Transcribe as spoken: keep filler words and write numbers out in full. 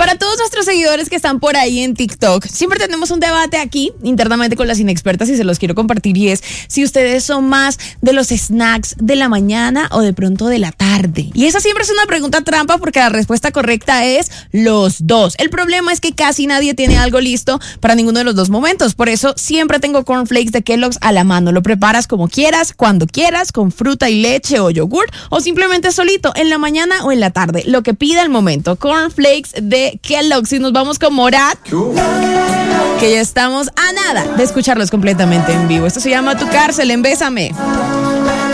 Para todos nuestros seguidores que están por ahí en TikTok, siempre tenemos un debate aquí internamente con las inexpertas y se los quiero compartir, y es si ustedes son más de los snacks de la mañana o de pronto de la tarde. Y esa siempre es una pregunta trampa porque la respuesta correcta es los dos. El problema es que casi nadie tiene algo listo para ninguno de los dos momentos. Por eso siempre tengo cornflakes de Kellogg's a la mano. Lo preparas como quieras, cuando quieras, con fruta y leche o yogur, o simplemente solito, en la mañana o en la tarde. Lo que pida el momento. Cornflakes de Kellogg's. Y nos vamos con Morat, que ya estamos a nada de escucharlos completamente en vivo. Esto se llama Tu Cárcel en Bésame.